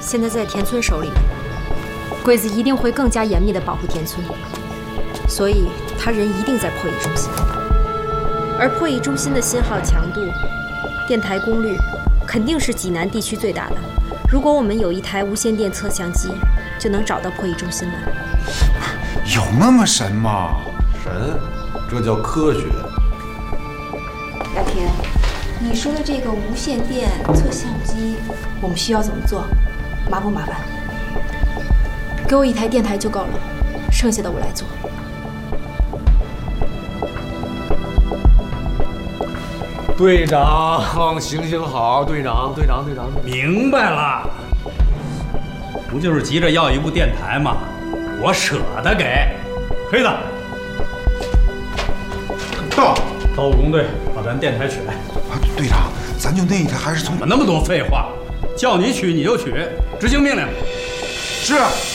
现在在田村手里，鬼子一定会更加严密地保护田村，所以他人一定在破译中心。而破译中心的信号强度、电台功率，肯定是济南地区最大的。如果我们有一台无线电测向机，就能找到破译中心了。 有那么神吗？ 神，这叫科学。 大田，你说的这个无线电测向机，我们需要怎么做？麻不麻烦？ 给我一台电台就够了，剩下的我来做。 队长，行行好，队长。 明白了，不就是急着要一部电台吗？我舍得给。黑子， 到武工队把咱电台取来。 队长，咱就那一台还是从…… 怎么那么多废话？叫你取你就取，执行命令。 是。